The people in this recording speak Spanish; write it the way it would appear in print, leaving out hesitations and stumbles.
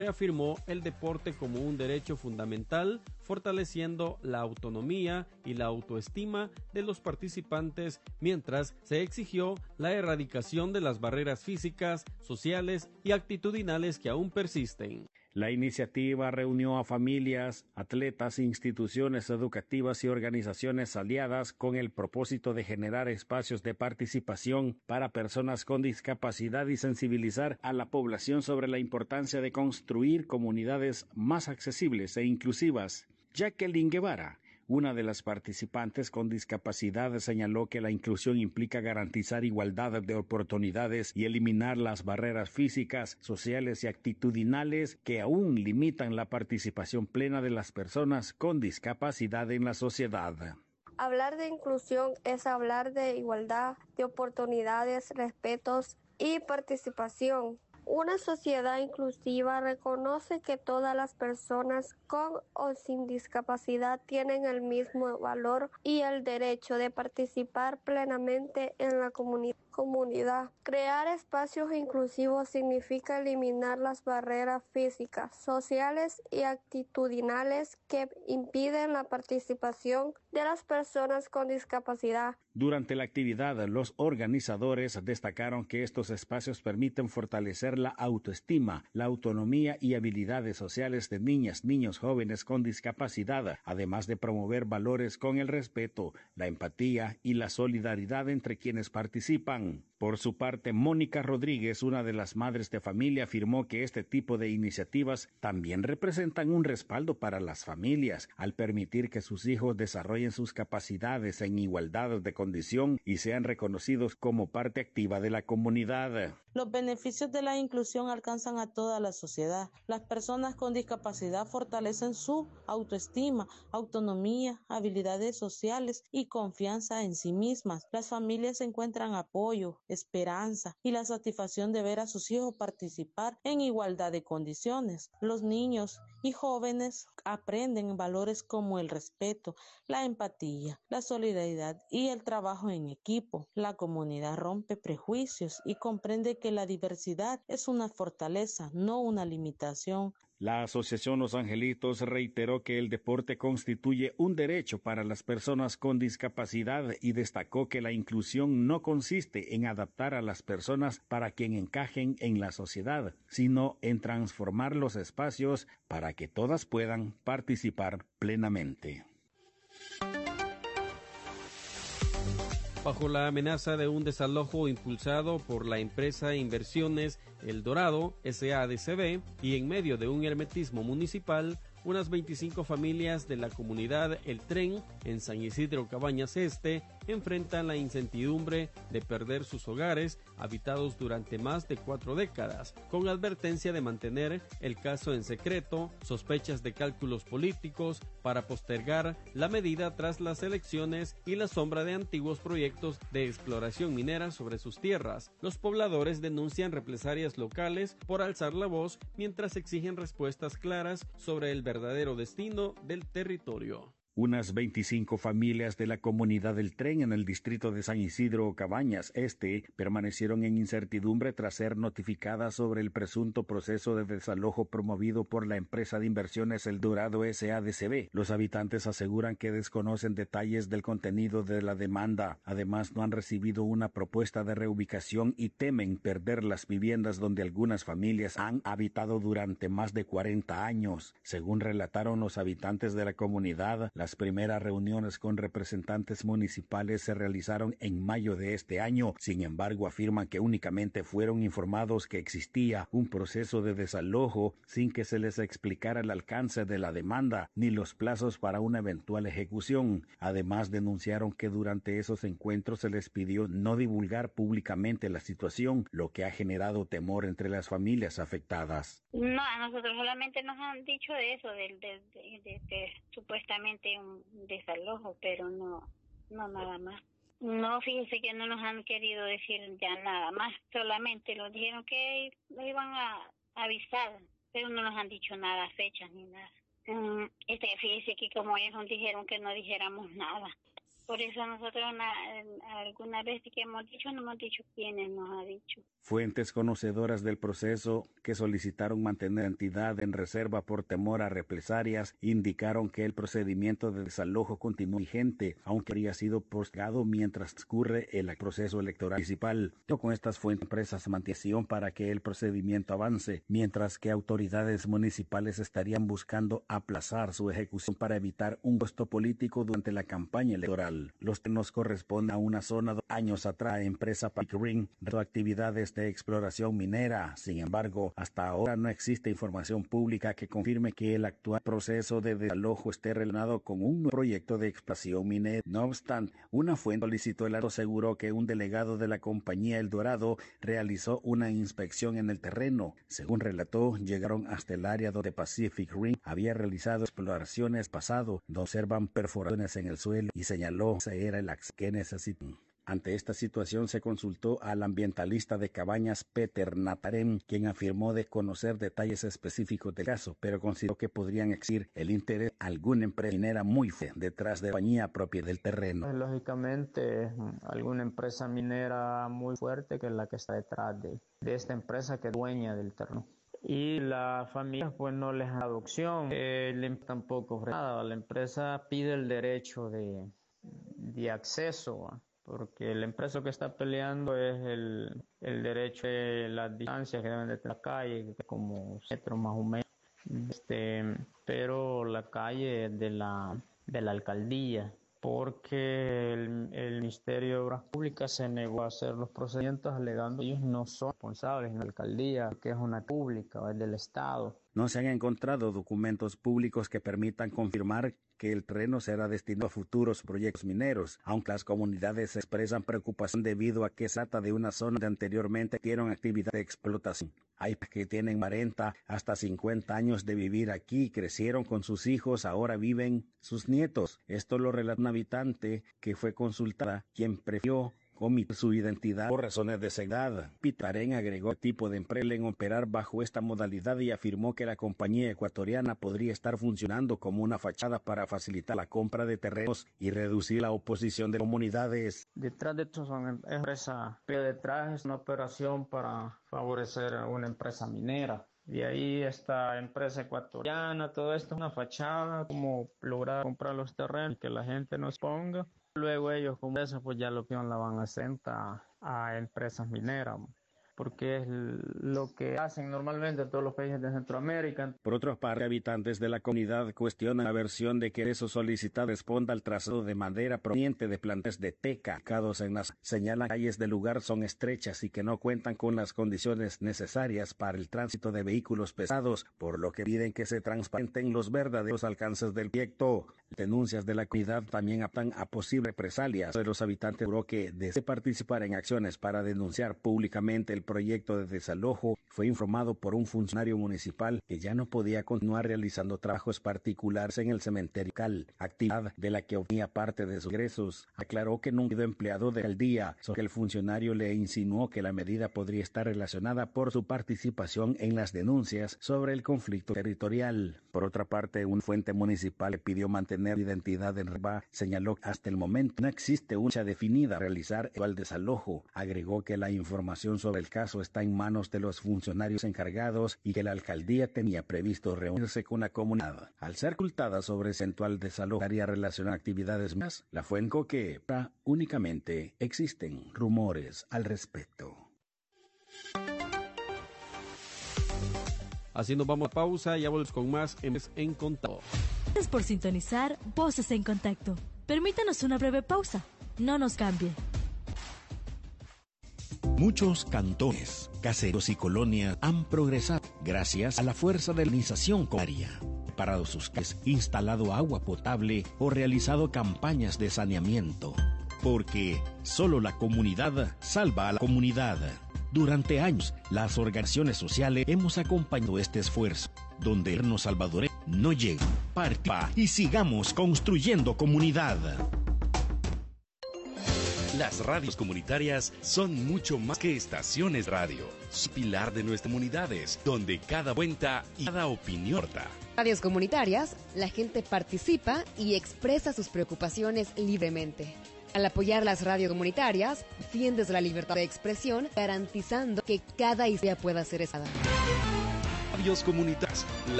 reafirmó el deporte como un derecho fundamental, fortaleciendo la autonomía y la autoestima de los participantes, mientras se exigió la erradicación de las barreras físicas, sociales y actitudinales que aún persisten. La iniciativa reunió a familias, atletas, instituciones educativas y organizaciones aliadas con el propósito de generar espacios de participación para personas con discapacidad y sensibilizar a la población sobre la importancia de construir comunidades más accesibles e inclusivas. Jacqueline Guevara, una de las participantes con discapacidad, señaló que la inclusión implica garantizar igualdad de oportunidades y eliminar las barreras físicas, sociales y actitudinales que aún limitan la participación plena de las personas con discapacidad en la sociedad. Hablar de inclusión es hablar de igualdad de oportunidades, respetos y participación. Una sociedad inclusiva reconoce que todas las personas con o sin discapacidad tienen el mismo valor y el derecho de participar plenamente en la comunidad. Crear espacios inclusivos significa eliminar las barreras físicas, sociales y actitudinales que impiden la participación de las personas con discapacidad. Durante la actividad, los organizadores destacaron que estos espacios permiten fortalecer la autoestima, la autonomía y habilidades sociales de niñas, niños, jóvenes con discapacidad, además de promover valores con el respeto, la empatía y la solidaridad entre quienes participan. Por su parte, Mónica Rodríguez, una de las madres de familia, afirmó que este tipo de iniciativas también representan un respaldo para las familias, al permitir que sus hijos desarrollen sus capacidades en igualdad de condición y sean reconocidos como parte activa de la comunidad. Los beneficios de la inclusión alcanzan a toda la sociedad. Las personas con discapacidad fortalecen su autoestima, autonomía, habilidades sociales y confianza en sí mismas. Las familias encuentran apoyo, esperanza y la satisfacción de ver a sus hijos participar en igualdad de condiciones. Los niños y jóvenes aprenden valores como el respeto, la empatía, la solidaridad y el trabajo en equipo. La comunidad rompe prejuicios y comprende que la diversidad es una fortaleza, no una limitación. La Asociación Los Angelitos reiteró que el deporte constituye un derecho para las personas con discapacidad y destacó que la inclusión no consiste en adaptar a las personas para que encajen en la sociedad, sino en transformar los espacios para que todas puedan participar plenamente. Bajo la amenaza de un desalojo impulsado por la empresa Inversiones El Dorado, SADCB, y en medio de un hermetismo municipal, unas 25 familias de la comunidad El Tren, en San Isidro Cabañas Este, enfrentan la incertidumbre de perder sus hogares habitados durante más de 4 décadas, con advertencia de mantener el caso en secreto, sospechas de cálculos políticos para postergar la medida tras las elecciones y la sombra de antiguos proyectos de exploración minera sobre sus tierras. Los pobladores denuncian represalias locales por alzar la voz mientras exigen respuestas claras sobre el verdadero destino del territorio. Unas 25 familias de la comunidad del Tren en el distrito de San Isidro Cabañas Este permanecieron en incertidumbre tras ser notificadas sobre el presunto proceso de desalojo promovido por la empresa de inversiones El Dorado SADCB. Los habitantes aseguran que desconocen detalles del contenido de la demanda. Además, no han recibido una propuesta de reubicación y temen perder las viviendas donde algunas familias han habitado durante más de 40 años. Según relataron los habitantes de la comunidad, las primeras reuniones con representantes municipales se realizaron en mayo de este año. Sin embargo, afirman que únicamente fueron informados que existía un proceso de desalojo sin que se les explicara el alcance de la demanda ni los plazos para una eventual ejecución. Además, denunciaron que durante esos encuentros se les pidió no divulgar públicamente la situación, lo que ha generado temor entre las familias afectadas. No, a nosotros solamente nos han dicho de eso, de supuestamente un desalojo, pero no nada más. No, fíjese que no nos han querido decir ya nada más, solamente nos dijeron que lo iban a avisar, pero no nos han dicho nada, fechas ni nada. Fíjese que como ellos nos dijeron que no dijéramos nada. Por eso nosotros alguna vez que hemos dicho, no hemos dicho quiénes nos ha dicho. Fuentes conocedoras del proceso que solicitaron mantener la entidad en reserva por temor a represalias indicaron que el procedimiento de desalojo continúa vigente, aunque habría sido postergado mientras transcurre el proceso electoral municipal. Con estas fuentes, empresas mantienen para que el procedimiento avance, mientras que autoridades municipales estarían buscando aplazar su ejecución para evitar un costo político durante la campaña electoral. Los terrenos corresponden a una zona de años atrás, la empresa Pickering de actividades de exploración minera. Sin embargo, hasta ahora no existe información pública que confirme que el actual proceso de desalojo esté relacionado con un nuevo proyecto de exploración minera. No obstante, una fuente solicitó el dato aseguró que un delegado de la compañía El Dorado realizó una inspección en el terreno. Según relató, llegaron hasta el área donde Pacific Rim había realizado exploraciones pasado, donde observan perforaciones en el suelo y señaló que ese era el acceso que necesitan. Ante esta situación se consultó al ambientalista de Cabañas, Peter Natarén, quien afirmó desconocer detalles específicos del caso, pero consideró que podrían existir el interés de alguna empresa minera muy fuerte detrás de la compañía propia del terreno. Lógicamente, alguna empresa minera muy fuerte que es la que está detrás de esta empresa que es dueña del terreno. Y la familia pues no les da adopción, tampoco ofrece nada. La empresa pide el derecho de acceso, porque la empresa que está peleando es el derecho de las distancias que deben de tener la calle, como metros más o menos, pero la calle es de la alcaldía, porque el Ministerio de Obras Públicas se negó a hacer los procedimientos alegando que ellos no son responsables en la alcaldía, que es una pública, es del Estado. No se han encontrado documentos públicos que permitan confirmar que el terreno será destinado a futuros proyectos mineros, aunque las comunidades expresan preocupación debido a que se trata de una zona donde anteriormente tuvieron actividad de explotación. Hay que tienen 40 hasta 50 años de vivir aquí, crecieron con sus hijos, ahora viven sus nietos. Esto lo relata un habitante que fue consultada, quien prefirió omitir su identidad por razones de seguridad. Pitarén agregó el tipo de empresa en operar bajo esta modalidad y afirmó que la compañía ecuatoriana podría estar funcionando como una fachada para facilitar la compra de terrenos y reducir la oposición de comunidades. Detrás de esto son empresas, pero detrás es una operación para favorecer a una empresa minera. Y ahí esta empresa ecuatoriana, todo esto es una fachada, como lograr comprar los terrenos, que la gente nos ponga. Luego ellos como eso pues ya la van a hacer a empresas mineras, porque es lo que hacen normalmente todos los países de Centroamérica. Por otra parte, habitantes de la comunidad cuestionan la versión de que eso solicitado responda al trazado de madera proveniente de plantas de teca. Señalan que calles del lugar son estrechas y que no cuentan con las condiciones necesarias para el tránsito de vehículos pesados, por lo que piden que se transparenten los verdaderos alcances del proyecto. Denuncias de la comunidad también apuntan a posibles represalias de los habitantes. Aseguró que desde participar en acciones para denunciar públicamente el proyecto de desalojo, fue informado por un funcionario municipal que ya no podía continuar realizando trabajos particulares en el cementerio local, actividad de la que obtenía parte de sus ingresos. Aclaró que nunca ha sido empleado de alcaldía, solo que el funcionario le insinuó que la medida podría estar relacionada por su participación en las denuncias sobre el conflicto territorial. Por otra parte, una fuente municipal le pidió mantener la identidad en reserva. Señaló que hasta el momento no existe una fecha definida a realizar el desalojo. Agregó que la información sobre el caso está en manos de los funcionarios encargados y que la alcaldía tenía previsto reunirse con la comunidad. Al ser ocultada sobre el eventual desalojo relacionado a actividades más, la fuente que únicamente existen rumores al respecto. Así nos vamos a pausa y ya volvemos con más en Contacto. Gracias por sintonizar Voces en Contacto. Permítanos una breve pausa. No nos cambie. Muchos cantones, caseros y colonias han progresado gracias a la fuerza de la organización comunitaria. Parado sus calles, instalado agua potable o realizado campañas de saneamiento. Porque solo la comunidad salva a la comunidad. Durante años, las organizaciones sociales hemos acompañado este esfuerzo, donde el gobierno salvadoreño no llega. Participa y sigamos construyendo comunidad. Las radios comunitarias son mucho más que estaciones radio. Son pilar de nuestras comunidades, donde cada cuenta y cada opinión importa. Radios comunitarias, la gente participa y expresa sus preocupaciones libremente. Al apoyar las radios comunitarias, defiendes la libertad de expresión, garantizando que cada idea pueda ser expresada. Radios comunitarias,